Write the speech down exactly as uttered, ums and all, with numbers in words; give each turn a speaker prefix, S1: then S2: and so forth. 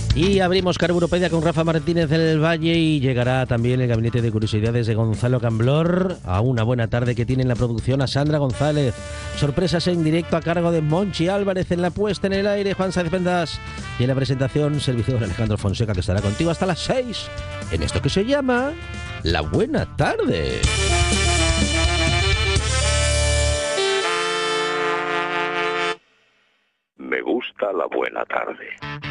S1: Y abrimos Carburopedia con Rafa Martínez del Valle y llegará también el gabinete de curiosidades de Gonzalo Camblor. A una buena tarde que tiene en la producción a Sandra González. Sorpresas en directo a cargo de Monchi Álvarez, en la puesta en el aire Juan Sáenz Pendas y en la presentación servidor Alejandro Fonseca, que estará contigo hasta las seis en esto que se llama La Buena Tarde.
S2: Me gusta la buena tarde.